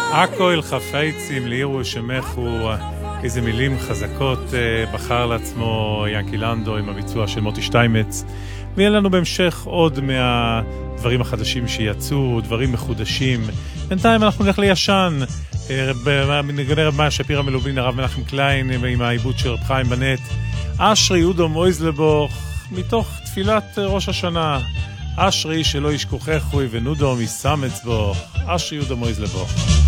הכל חפצים לירו שמחו, איזה מילים חזקות בחר לעצמו ינקי לנדו עם הביצוע של מוטי שטיימץ. ויהיה לנו בהמשך עוד מהדברים החדשים שיצאו, דברים מחודשים. בינתיים אנחנו נלך לישן, נגני רב מאיה שפירא מלובין, הרב מנחם קליין עם העיבוד של רב חיים בנט. אשרי יהודה מויזלבוך מתוך תפילת ראש השנה, אשרי שלא ישכוחך ונודו מסמץ בו, אשרי יהודה מויזלבוך.